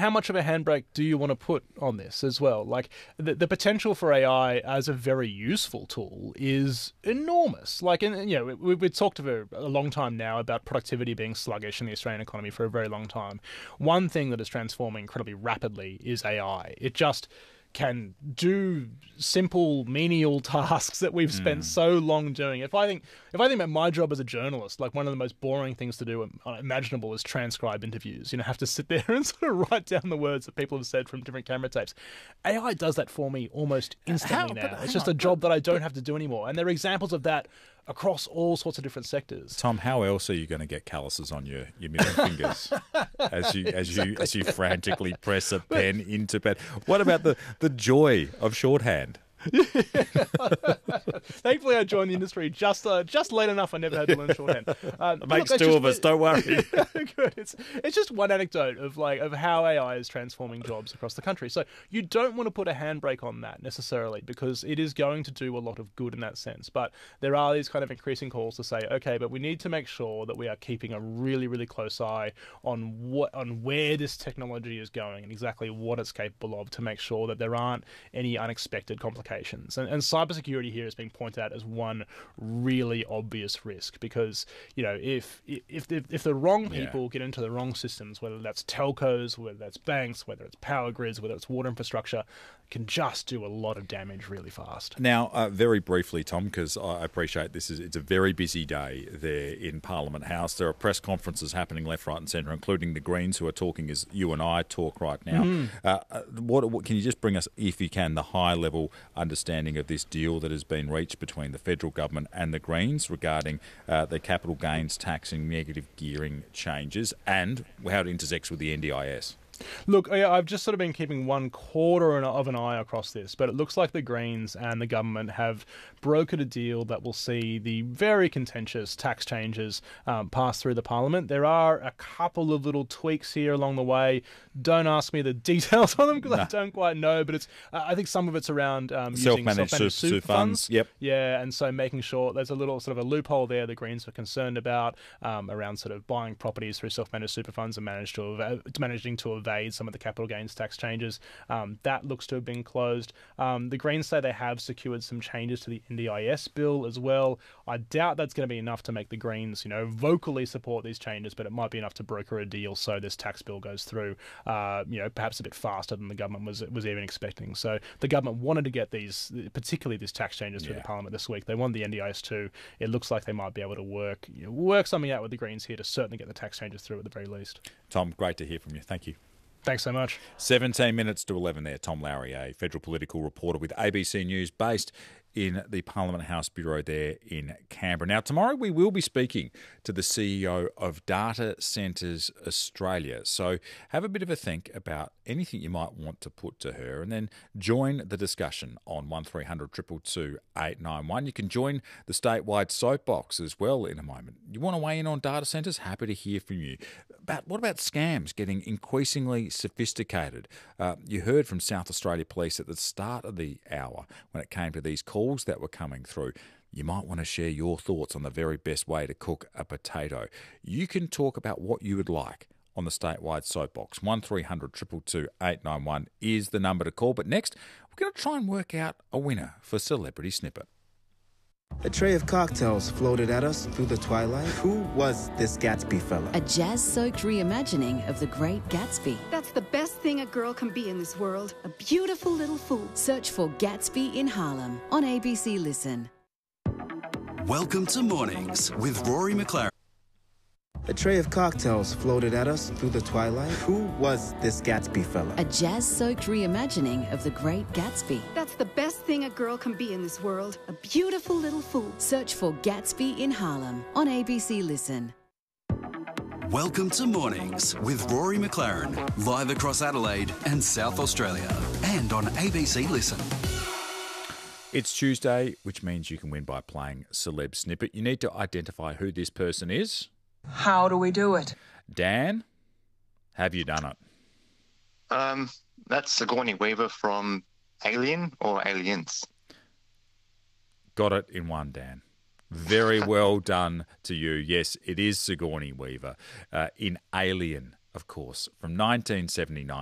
how much of a handbrake do you want to put on this as well? Like, the potential for AI as a very useful tool is enormous. Like, we've talked for a long time now about productivity being sluggish in the Australian economy for a very long time. One thing that is transforming incredibly rapidly is AI. It just can do simple menial tasks that we've spent so long doing. If I think about my job as a journalist, like one of the most boring things to do imaginable is transcribe interviews. Have to sit there and sort of write down the words that people have said from different camera tapes. AI does that for me almost instantly now. It's just a job that I don't have to do anymore. And there are examples of that across all sorts of different sectors. Tom, how else are you going to get calluses on your middle fingers as you frantically press a pen into pen? What about the joy of shorthand? Thankfully, I joined the industry just late enough. I never had to learn shorthand. It makes two of us. Don't worry. Good. It's just one anecdote of how AI is transforming jobs across the country. So you don't want to put a handbrake on that necessarily, because it is going to do a lot of good in that sense. But there are these kind of increasing calls to say, okay, but we need to make sure that we are keeping a really, really close eye on where this technology is going and exactly what it's capable of, to make sure that there aren't any unexpected complications. And cybersecurity here is being pointed out as one really obvious risk, because if the wrong people get into the wrong systems, whether that's telcos, whether that's banks, whether it's power grids, whether it's water infrastructure, can just do a lot of damage really fast. Now, very briefly, Tom, because I appreciate it's a very busy day there in Parliament House. There are press conferences happening left, right and centre, including the Greens, who are talking as you and I talk right now. What can you just bring us, if you can, the high-level understanding of this deal that has been reached between the federal government and the Greens regarding the capital gains tax and negative gearing changes, and how it intersects with the NDIS? Look, I've just sort of been keeping one quarter of an eye across this, but it looks like the Greens and the government have brokered a deal that will see the very contentious tax changes pass through the Parliament. There are a couple of little tweaks here along the way. Don't ask me the details on them, because I don't quite know, but I think some of it's around using self-managed super funds. Yep. Yeah, and so making sure there's a little sort of a loophole there the Greens are concerned about around sort of buying properties through self-managed super funds and managing to evade some of the capital gains tax changes. That looks to have been closed. The Greens say they have secured some changes to the NDIS bill as well. I doubt that's going to be enough to make the Greens, vocally support these changes, but it might be enough to broker a deal so this tax bill goes through, perhaps a bit faster than the government was even expecting. So the government wanted to get particularly these tax changes through the Parliament this week. They wanted the NDIS too. It looks like they might be able to work something out with the Greens here to certainly get the tax changes through at the very least. Tom, great to hear from you. Thank you. Thanks so much. 17 minutes to 11 there. Tom Lowry, a federal political reporter with ABC News, based in the Parliament House Bureau there in Canberra. Now, tomorrow we will be speaking to the CEO of Data Centres Australia. So have a bit of a think about anything you might want to put to her, and then join the discussion on 1300 222 891. You can join the statewide soapbox as well in a moment. You want to weigh in on data centres? Happy to hear from you. But what about scams getting increasingly sophisticated? You heard from South Australia Police at the start of the hour when it came to these calls that were coming through. You might want to share your thoughts on the very best way to cook a potato. You can talk about what you would like on the statewide soapbox. 1300 222 891 is the number to call. But next, we're going to try and work out a winner for Celebrity Snippet. A tray of cocktails floated at us through the twilight. Who was this Gatsby fella? A jazz-soaked reimagining of The Great Gatsby. That's the best thing a girl can be in this world. A beautiful little fool. Search for Gatsby in Harlem on ABC Listen. Welcome to Mornings with Rory McLaren. A tray of cocktails floated at us through the twilight. Who was this Gatsby fella? A jazz-soaked reimagining of The Great Gatsby. That's the best thing a girl can be in this world. A beautiful little fool. Search for Gatsby in Harlem on ABC Listen. Welcome to Mornings with Rory McLaren, live across Adelaide and South Australia, and on ABC Listen. It's Tuesday, which means you can win by playing Celeb Snippet. You need to identify who this person is. How do we do it? Dan, have you done it? That's Sigourney Weaver from Alien or Aliens. Got it in one, Dan. Very well done to you. Yes, it is Sigourney Weaver in Alien, of course, from 1979.